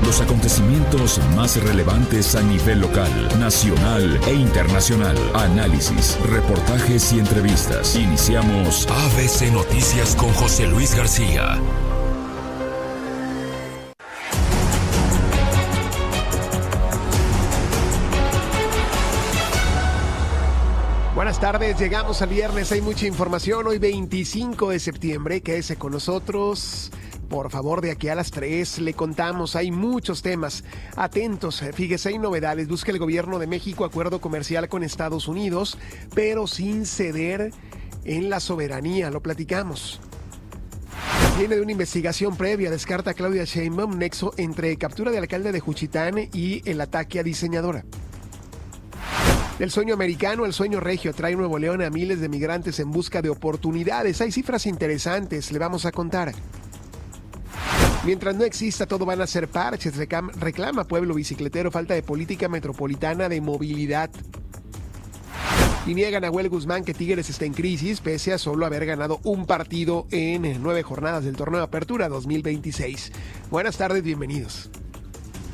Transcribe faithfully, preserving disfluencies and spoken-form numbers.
los acontecimientos más relevantes a nivel local, nacional e internacional. Análisis, reportajes y entrevistas. Iniciamos A B C Noticias con José Luis García. Buenas tardes, llegamos al viernes, hay mucha información. Hoy veinticinco de septiembre, quédese con nosotros. Por favor, de aquí a las tres le contamos, hay muchos temas. Atentos, fíjese, hay novedades. Busca el gobierno de México acuerdo comercial con Estados Unidos, pero sin ceder en la soberanía, lo platicamos. Viene de una investigación previa, descarta Claudia Sheinbaum nexo entre captura del alcalde de Juchitán y el ataque a diseñadora. Del sueño americano al sueño regio trae Nuevo León a miles de migrantes en busca de oportunidades. Hay cifras interesantes, le vamos a contar. Mientras no exista, todo van a ser parches, reclama pueblo bicicletero, falta de política metropolitana de movilidad. Y niega Nahuel Guzmán que Tigres está en crisis, pese a solo haber ganado un partido en nueve jornadas del torneo de Apertura dos mil veintiséis. Buenas tardes, bienvenidos.